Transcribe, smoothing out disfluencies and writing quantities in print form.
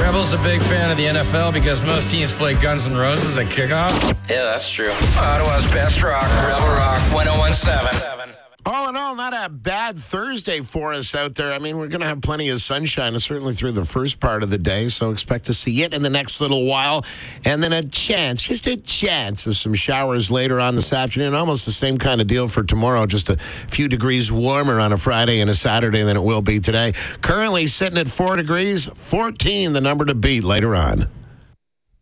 Rebel's a big fan of the NFL because most teams play Guns N' Roses at kickoff. Yeah, that's true. Ottawa's best rock, Rebel Rock 1017. All in all, not a bad Thursday for us out there. I mean, we're going to have plenty of sunshine, certainly through the first part of the day, so expect to see it in the next little while. And then just a chance of some showers later on this afternoon. Almost the same kind of deal for tomorrow, just a few degrees warmer on a Friday and a Saturday than it will be today. Currently sitting at 4 degrees, 14 the number to beat later on.